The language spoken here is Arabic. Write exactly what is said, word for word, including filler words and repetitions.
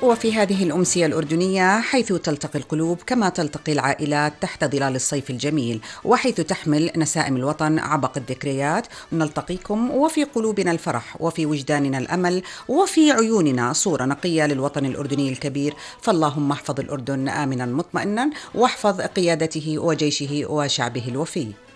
وفي هذه الأمسية الأردنية حيث تلتقي القلوب كما تلتقي العائلات تحت ظلال الصيف الجميل، وحيث تحمل نسائم الوطن عبق الذكريات، نلتقيكم وفي قلوبنا الفرح وفي وجداننا الأمل وفي عيوننا صورة نقية للوطن الأردني الكبير. فاللهم احفظ الأردن آمنا مطمئنا، واحفظ قيادته وجيشه وشعبه الوفي.